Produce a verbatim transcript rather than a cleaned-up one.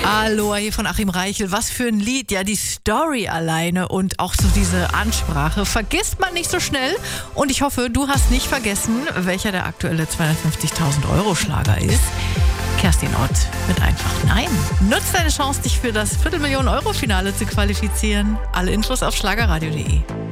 Aloha hier von Achim Reichel. Was für ein Lied. Ja, die Story alleine und auch so diese Ansprache vergisst man nicht so schnell. Und ich hoffe, du hast nicht vergessen, welcher der aktuelle zweihundertfünfzigtausend Euro Schlager ist. Kerstin Ott mit einfach Nein. Nutz deine Chance, dich für das Viertelmillionen Euro Finale zu qualifizieren. Alle Infos auf schlagerradio punkt de.